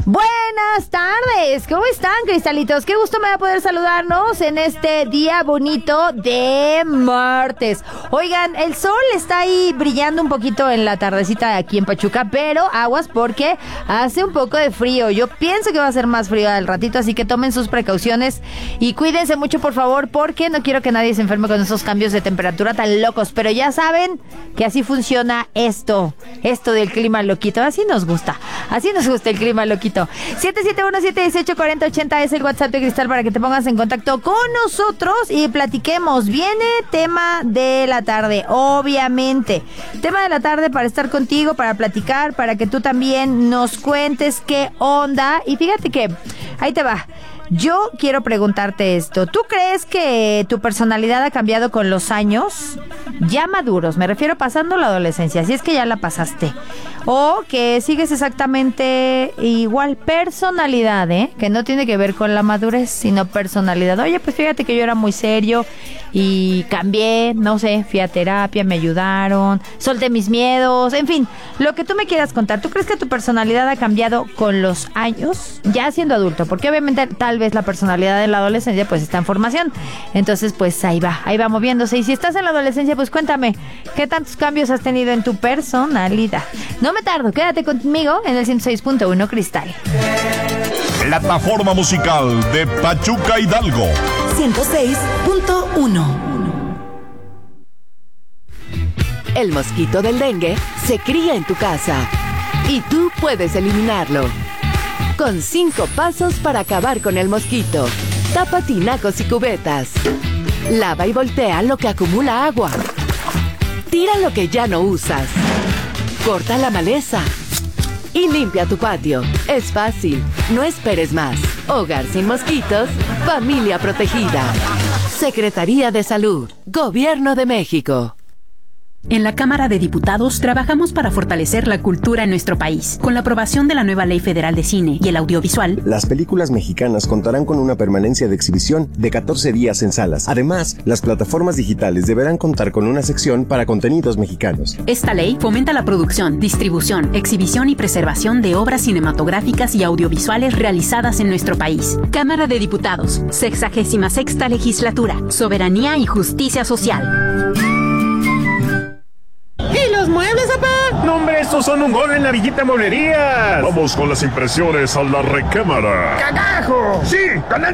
Buenas tardes, ¿cómo están, cristalitos? Qué gusto me va a poder saludarnos en este día bonito de martes. Oigan, el sol está ahí brillando un poquito en la tardecita aquí en Pachuca, pero aguas porque hace un poco de frío. Yo pienso que va a ser más frío al ratito, así que tomen sus precauciones y cuídense mucho, por favor, porque no quiero que nadie se enferme con esos cambios de temperatura tan locos. Pero ya saben que así funciona esto del clima loquito. Así nos gusta el clima loquito. 771-718-4080 es el WhatsApp de Cristal para que te pongas en contacto con nosotros y platiquemos. Viene tema de la tarde, obviamente. Tema de la tarde para estar contigo, para platicar, para que tú también nos cuentes qué onda. Y fíjate que, ahí te va. Yo quiero preguntarte esto. ¿Tú crees que tu personalidad ha cambiado con los años? Ya maduros, me refiero pasando la adolescencia, si es que ya la pasaste. O que sigues exactamente igual. Personalidad, que no tiene que ver con la madurez, sino personalidad. Oye, pues fíjate que yo era muy serio y cambié, no sé, fui a terapia, me ayudaron, solté mis miedos, en fin, lo que tú me quieras contar. ¿Tú crees que tu personalidad ha cambiado con los años, ya siendo adulto? Porque obviamente tal vez la personalidad de la adolescencia pues está en formación. Entonces pues ahí va moviéndose. Y si estás en la adolescencia, pues cuéntame, ¿qué tantos cambios has tenido en tu personalidad? No me tardo, quédate conmigo en el 106.1 Cristal. Plataforma musical de Pachuca Hidalgo. 106.1. El mosquito del dengue se cría en tu casa y tú puedes eliminarlo. Con 5 pasos para acabar con el mosquito. Tapa tinacos y cubetas. Lava y voltea lo que acumula agua. Tira lo que ya no usas. Corta la maleza. Y limpia tu patio. Es fácil. No esperes más. Hogar sin mosquitos. Familia protegida. Secretaría de Salud. Gobierno de México. En la Cámara de Diputados trabajamos para fortalecer la cultura en nuestro país. Con la aprobación de la nueva Ley Federal de Cine y el Audiovisual, las películas mexicanas contarán con una permanencia de exhibición de 14 días en salas. Además, las plataformas digitales deberán contar con una sección para contenidos mexicanos. Esta ley fomenta la producción, distribución, exhibición y preservación de obras cinematográficas y audiovisuales realizadas en nuestro país. Cámara de Diputados, 66ª Legislatura, Soberanía y Justicia Social. ¿Y los muebles, papá? No, hombre, estos son un gol en la Villita Mueblerías. Vamos con las impresiones a la recámara. ¡Cagajo! Sí, con el